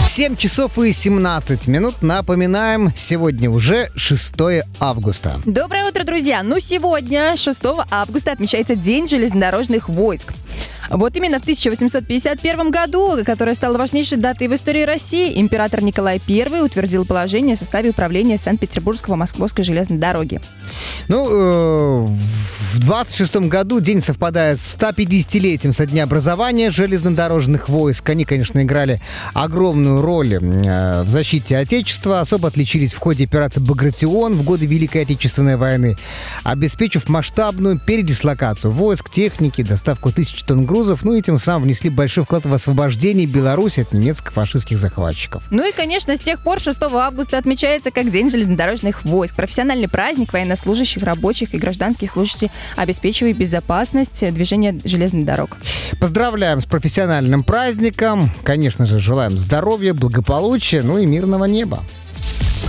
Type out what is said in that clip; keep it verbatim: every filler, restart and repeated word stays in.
семь часов и семнадцать минут. Напоминаем, сегодня уже шестое августа. Доброе утро, друзья! Ну, сегодня, шестого августа, отмечается День железнодорожных войск. Вот именно в тысяча восемьсот пятьдесят первом году, которая стала важнейшей датой в истории России, император Николай Первый утвердил положение о составе управления Санкт-Петербургской Московской железной дороги. Ну, э, в двадцать шестом году день совпадает с стопятидесятилетием со дня образования железнодорожных войск. Они, конечно, играли огромную роль э, в защите Отечества, особо отличились в ходе операции «Багратион» в годы Великой Отечественной войны, обеспечив масштабную передислокацию войск, техники, доставку тысяч тонн грузов, ну и тем самым внесли большой вклад в освобождение Беларуси от немецко-фашистских захватчиков. Ну и, конечно, с тех пор шестого августа отмечается как День железнодорожных войск. Профессиональный праздник военнослужащих, рабочих и гражданских служащих, обеспечивает безопасность движения железных дорог. Поздравляем с профессиональным праздником. Конечно же, желаем здоровья, благополучия, ну и мирного неба.